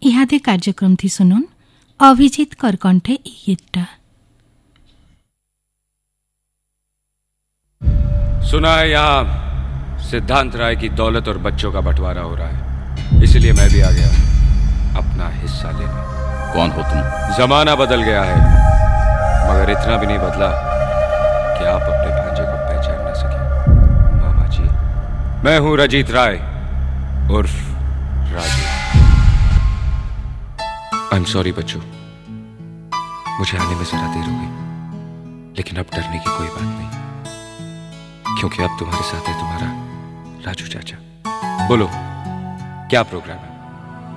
इहादे कार्यक्रम थी सुनुन अभिजीत करकंठे ई गीतटा। सुना है यहाँ सिद्धांत राय की दौलत और बच्चों का बंटवारा हो रहा है, इसलिए मैं भी आ गया अपना हिस्सा लेने। कौन हो तुम? जमाना बदल गया है, मगर इतना भी नहीं बदला कि आप अपने भांजे को पहचान न सके। मामा जी, मैं हूं रजीत राय उर्फ राजू। आई एम सॉरी बच्चों, मुझे आने में जरा देर हो गई, लेकिन अब डरने की कोई बात नहीं, क्योंकि अब तुम्हारे साथ है तुम्हारा राजू चाचा। बोलो क्या प्रोग्राम है?